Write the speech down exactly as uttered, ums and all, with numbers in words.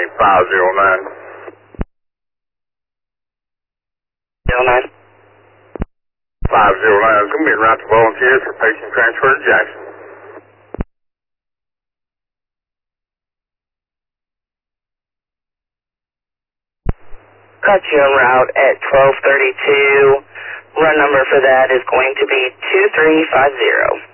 County five zero nine. zero nine. five zero nine is going to be en route to volunteers for patient transfer to Jackson. Got you en route at twelve thirty-two. Run number for that is going to be two three five zero.